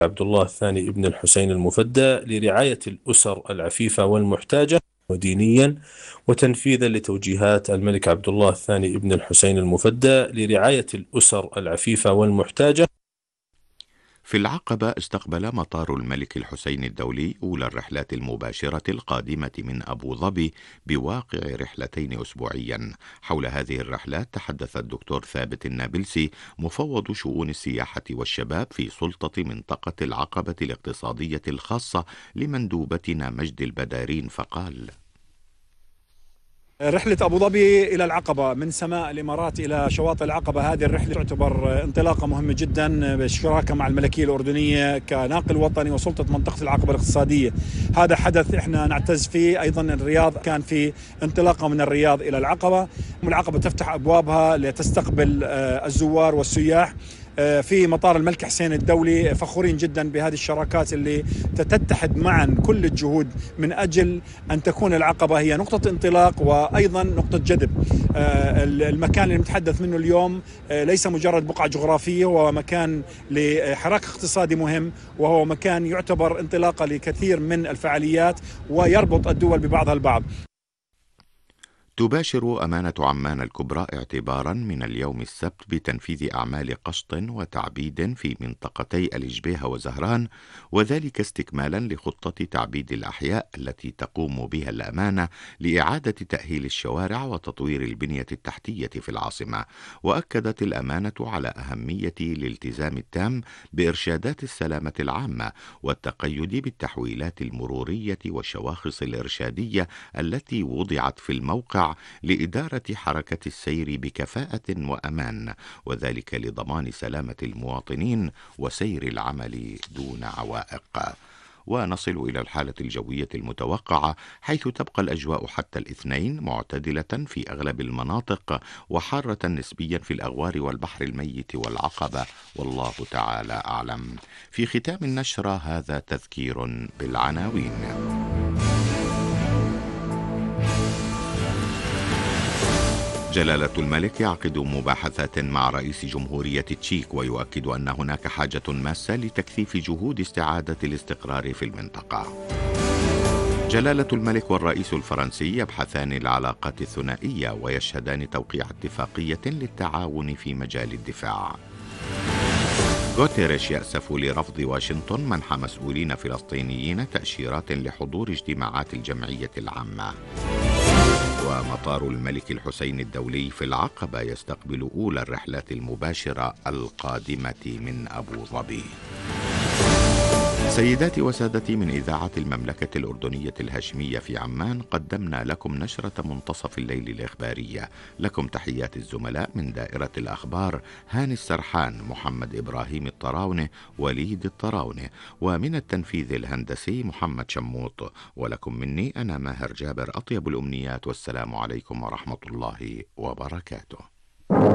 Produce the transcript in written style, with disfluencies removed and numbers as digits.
عبد الله الثاني ابن الحسين المفدى لرعاية الأسر العفيفة والمحتاجة ودينيا، وتنفيذا لتوجيهات الملك عبد الله الثاني ابن الحسين المفدى لرعاية الأسر العفيفة والمحتاجة. في العقبة استقبل مطار الملك الحسين الدولي أولى الرحلات المباشرة القادمة من أبو ظبي بواقع رحلتين أسبوعيا. حول هذه الرحلات تحدث الدكتور ثابت النابلسي مفوض شؤون السياحة والشباب في سلطة منطقة العقبة الاقتصادية الخاصة لمندوبتنا مجد البدارين، فقال: رحلة أبو ظبي إلى العقبة من سماء الإمارات إلى شواطئ العقبة، هذه الرحلة تعتبر انطلاقة مهمة جدا بالشراكة مع الملكية الأردنية كناقل وطني وسلطة منطقة العقبة الاقتصادية. هذا حدث احنا نعتز فيه. أيضا الرياض كان في انطلاقة من الرياض إلى العقبة. العقبة تفتح أبوابها لتستقبل الزوار والسياح. في مطار الملك حسين الدولي فخورين جدا بهذه الشراكات اللي تتحد معا كل الجهود من أجل أن تكون العقبة هي نقطة انطلاق وأيضا نقطة جذب. المكان اللي نتحدث منه اليوم ليس مجرد بقعة جغرافية، هو مكان لحراك اقتصادي مهم، وهو مكان يعتبر انطلاقة لكثير من الفعاليات ويربط الدول ببعضها البعض. تباشر أمانة عمان الكبرى اعتبارا من اليوم السبت بتنفيذ أعمال قشط وتعبيد في منطقتي الإجبيه وزهران، وذلك استكمالا لخطة تعبيد الأحياء التي تقوم بها الأمانة لإعادة تأهيل الشوارع وتطوير البنية التحتية في العاصمة. وأكدت الأمانة على أهمية الالتزام التام بإرشادات السلامة العامة والتقيد بالتحويلات المرورية والشواخص الإرشادية التي وضعت في الموقع لإدارة حركة السير بكفاءة وأمان، وذلك لضمان سلامة المواطنين وسير العمل دون عوائق. ونصل إلى الحالة الجوية المتوقعة، حيث تبقى الأجواء حتى الاثنين معتدلة في أغلب المناطق وحارة نسبيا في الأغوار والبحر الميت والعقبة، والله تعالى أعلم. في ختام النشرة هذا تذكير بالعناوين. جلالة الملك يعقد مباحثات مع رئيس جمهورية تشيك، ويؤكد أن هناك حاجة ماسة لتكثيف جهود استعادة الاستقرار في المنطقة. جلالة الملك والرئيس الفرنسي يبحثان العلاقات الثنائية ويشهدان توقيع اتفاقية للتعاون في مجال الدفاع. غوتيريش يأسف لرفض واشنطن منح مسؤولين فلسطينيين تأشيرات لحضور اجتماعات الجمعية العامة. ومطار الملك الحسين الدولي في العقبة يستقبل أولى الرحلات المباشرة القادمة من أبو ظبي. سيداتي وسادتي، من إذاعة المملكة الأردنية الهاشمية في عمان قدمنا لكم نشرة منتصف الليل الإخبارية. لكم تحيات الزملاء من دائرة الأخبار هاني السرحان، محمد إبراهيم الطراونة، وليد الطراونة، ومن التنفيذ الهندسي محمد شموط. ولكم مني أنا ماهر جابر أطيب الأمنيات، والسلام عليكم ورحمة الله وبركاته.